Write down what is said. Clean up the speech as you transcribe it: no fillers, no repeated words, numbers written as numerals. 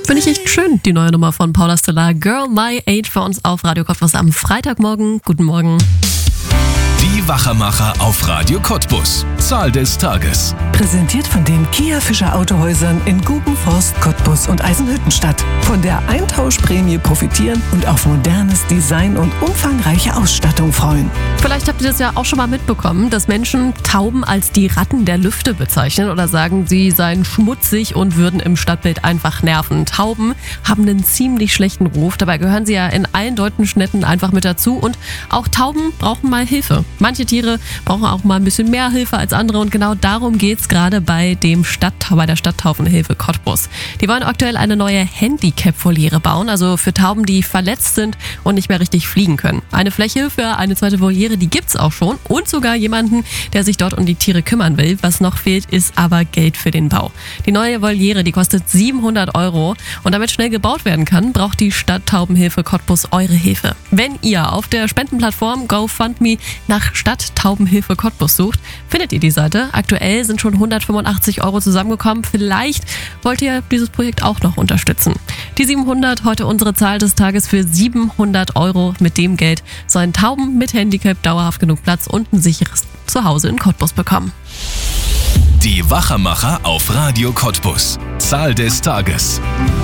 Finde ich echt schön, die neue Nummer von Paula Stellar. Girl My Age bei uns auf Radio Cottbus am Freitagmorgen. Guten Morgen. Die Wachermacher auf Radio Cottbus. Zahl des Tages. Präsentiert von den Kia Fischer Autohäusern in Gubenforst, Cottbus und Eisenhüttenstadt. Von der Eintauschprämie profitieren und auf modernes Design und umfangreiche Ausstattung freuen. Vielleicht habt ihr das ja auch schon mal mitbekommen, dass Menschen Tauben als die Ratten der Lüfte bezeichnen oder sagen, sie seien schmutzig und würden im Stadtbild einfach nerven. Tauben haben einen ziemlich schlechten Ruf. Dabei gehören sie ja in allen deutschen Städten einfach mit dazu. Und auch Tauben brauchen mal Hilfe. Manche Tiere brauchen auch mal ein bisschen mehr Hilfe als andere und genau darum geht's gerade bei der Stadttaubenhilfe Cottbus. Die wollen aktuell eine neue Handicap-Voliere bauen, also für Tauben, die verletzt sind und nicht mehr richtig fliegen können. Eine Fläche für eine zweite Voliere, die gibt's auch schon und sogar jemanden, der sich dort um die Tiere kümmern will. Was noch fehlt, ist aber Geld für den Bau. Die neue Voliere, die kostet 700 € und damit schnell gebaut werden kann, braucht die Stadttaubenhilfe Cottbus eure Hilfe. Wenn ihr auf der Spendenplattform GoFundMe nach Stadttaubenhilfe Cottbus sucht, findet ihr die Seite. Aktuell sind schon 185 € zusammengekommen. Vielleicht wollt ihr dieses Projekt auch noch unterstützen. Die 700, heute unsere Zahl des Tages für 700 €. Mit dem Geld sollen Tauben mit Handicap dauerhaft genug Platz und ein sicheres Zuhause in Cottbus bekommen. Die Wachermacher auf Radio Cottbus. Zahl des Tages.